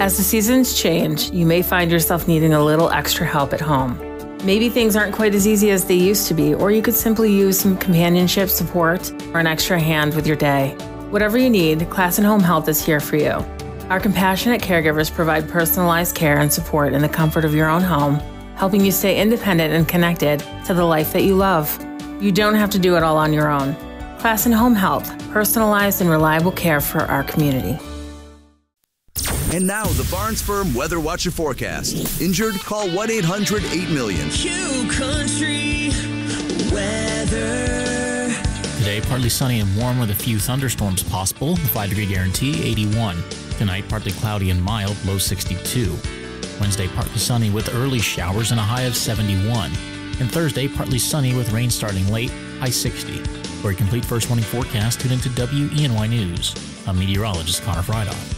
As the seasons change, you may find yourself needing a little extra help at home. Maybe things aren't quite as easy as they used to be, or you could simply use some companionship, support, or an extra hand with your day. Whatever you need, Class and Home Health is here for you. Our compassionate caregivers provide personalized care and support in the comfort of your own home, helping you stay independent and connected to the life that you love. You don't have to do it all on your own. Class and Home Health, personalized and reliable care for our community. And now, the Barnes Firm Weather Watch and Forecast. Injured? Call 1-800-8-million. Q Country Weather. Today, partly sunny and warm with a few thunderstorms possible. The 5-degree guarantee, 81. Tonight, partly cloudy and mild, low 62. Wednesday, partly sunny with early showers and a high of 71. And Thursday, partly sunny with rain starting late, high 60. For a complete first warning forecast, tune into WENY News. I'm meteorologist Connor Friedhoff.